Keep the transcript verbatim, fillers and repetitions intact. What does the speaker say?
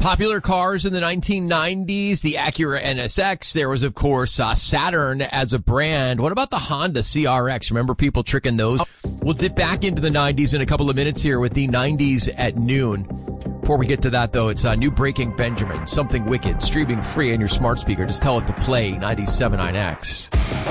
Popular cars in the nineteen nineties, the Acura N S X. There was, of course, uh, Saturn as a brand. What about the Honda C R X? Remember people tricking those? We'll dip back into the nineties in a couple of minutes here with the nineties at noon. Before we get to that, though, it's uh, new Breaking Benjamin, Something Wicked, streaming free on your smart speaker. Just tell it to play ninety-seven point nine X.